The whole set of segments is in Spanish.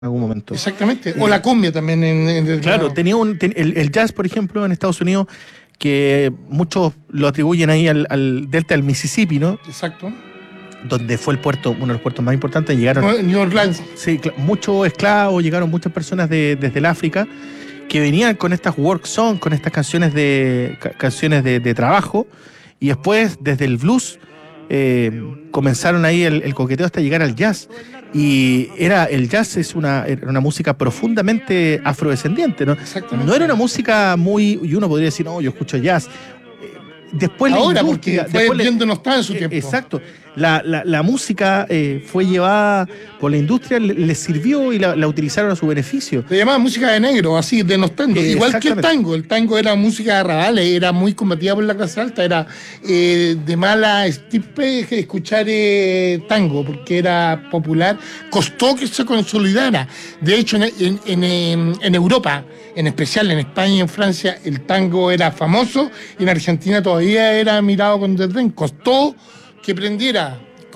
algún momento. Exactamente. O la cumbia también. Claro, tenía el jazz, por ejemplo, en Estados Unidos, que muchos lo atribuyen ahí al delta del Mississippi, ¿no? Exacto. Donde fue uno de los puertos más importantes. Llegaron New Orleans. Sí, muchos esclavos, llegaron muchas personas desde el África que venían con estas work songs, con estas canciones de trabajo, y después desde el blues comenzaron ahí el coqueteo hasta llegar al jazz. Y el jazz era una música profundamente afrodescendiente, ¿no? Exactamente. No era una música y uno podría decir, no, yo escucho jazz. Después ahora, porque viendo no estaba en su tiempo. Exacto. La música fue llevada por la industria, le sirvió y la utilizaron a su beneficio. Se llamaba música de negro, así, denostando. Igual que el tango. El tango era música de arrabales, era muy combatida por la clase alta, era de mala estirpe escuchar tango, porque era popular. Costó que se consolidara. De hecho, en Europa, en especial en España y en Francia, el tango era famoso, y en Argentina todavía era mirado con desdén. Costó que prendiera,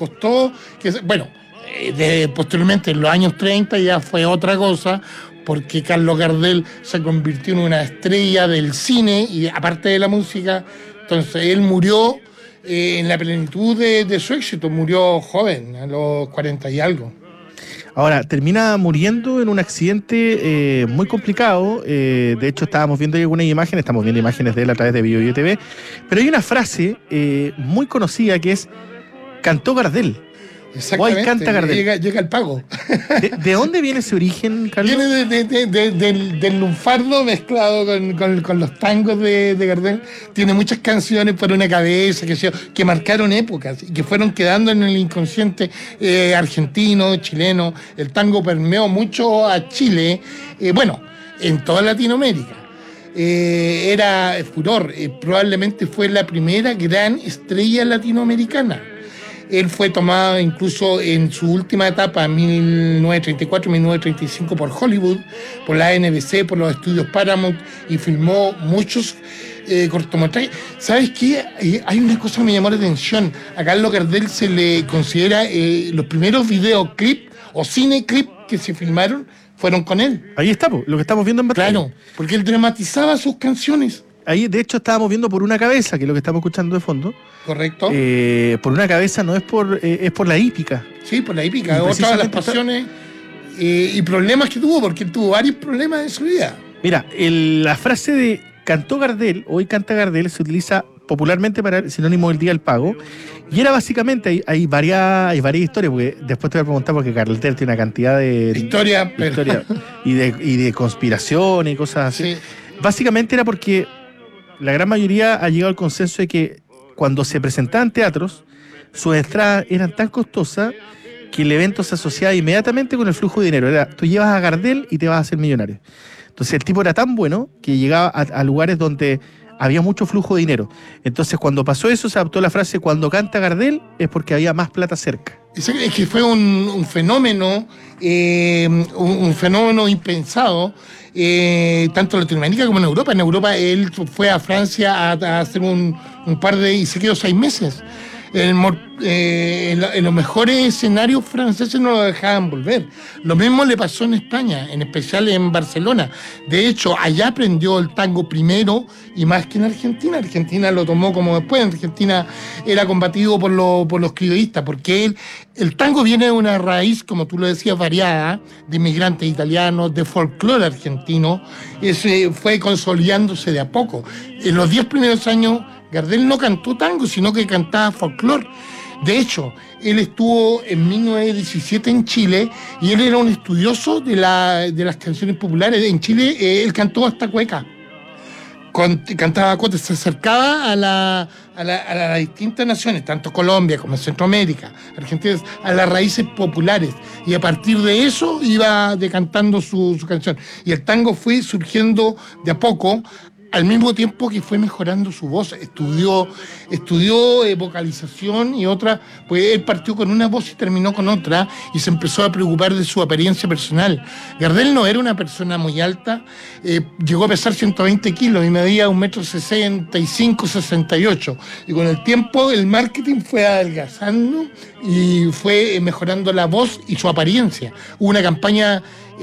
posteriormente en los años 30 ya fue otra cosa, porque Carlos Gardel se convirtió en una estrella del cine y aparte de la música. Entonces él murió en la plenitud de su éxito, murió joven, a los 40 y algo. Ahora, termina muriendo en un accidente muy complicado. De hecho, estábamos viendo algunas imágenes, estamos viendo imágenes de él a través de Bio TV, pero hay una frase muy conocida que es: cantó Gardel. Exactamente, canta Gardel. Llega el pago. ¿De dónde viene ese origen, Carlos? Viene del lunfardo mezclado con los tangos de Gardel. Tiene muchas canciones por una cabeza que marcaron épocas y que fueron quedando en el inconsciente argentino, chileno. El tango permeó mucho a Chile, en toda Latinoamérica. Era furor, probablemente fue la primera gran estrella latinoamericana. Él fue tomado incluso en su última etapa, 1934-1935, por Hollywood, por la NBC, por los estudios Paramount, y filmó muchos cortometrajes. ¿Sabes qué? Hay una cosa que me llamó la atención. A Carlos Gardel se le considera los primeros videoclips o cineclips que se filmaron fueron con él. Ahí está, lo que estamos viendo en pantalla. Claro, porque él dramatizaba sus canciones. Ahí, de hecho, estábamos viendo Por una cabeza, que es lo que estamos escuchando de fondo. Correcto. Por una cabeza no es es por la hípica. Sí, por la hípica. Otra de las pasiones y problemas que tuvo, porque él tuvo varios problemas en su vida. Mira, la frase de cantó Gardel, hoy canta Gardel, se utiliza popularmente para el sinónimo del día del pago. Y era básicamente, hay varias historias, porque después te voy a preguntar, porque Gardel tiene una cantidad de historia y de conspiración y cosas así. Sí. Básicamente era porque la gran mayoría ha llegado al consenso de que cuando se presentaban teatros, sus entradas eran tan costosas que el evento se asociaba inmediatamente con el flujo de dinero. Tú llevas a Gardel y te vas a hacer millonario. Entonces el tipo era tan bueno que llegaba a lugares donde había mucho flujo de dinero. Entonces cuando pasó eso, se adoptó la frase: cuando canta Gardel es porque había más plata cerca. Es que fue un fenómeno, un fenómeno impensado, tanto en Latinoamérica como en Europa. En Europa él fue a Francia a hacer un par y se quedó 6 meses. En los mejores escenarios franceses no lo dejaban volver. Lo mismo le pasó en España, en especial en Barcelona. De hecho, allá aprendió el tango primero y más que en Argentina. Argentina lo tomó como después. En Argentina era combatido por los criollistas, porque el tango viene de una raíz, como tú lo decías, variada, de inmigrantes italianos, de folclore argentino. Fue consolidándose de a poco. En los 10 primeros años, Gardel no cantó tango, sino que cantaba folclore. De hecho, él estuvo en 1917 en Chile y él era un estudioso de las canciones populares. En Chile él cantó hasta cueca. Cantaba cueca, se acercaba a las distintas naciones, tanto Colombia como Centroamérica, Argentina, a las raíces populares. Y a partir de eso iba decantando su canción. Y el tango fue surgiendo de a poco, al mismo tiempo que fue mejorando su voz, estudió vocalización y otra, pues él partió con una voz y terminó con otra y se empezó a preocupar de su apariencia personal. Gardel no era una persona muy alta, llegó a pesar 120 kilos y medía 1,65 m, 68. Y con el tiempo el marketing fue adelgazando y fue mejorando la voz y su apariencia. Hubo una campaña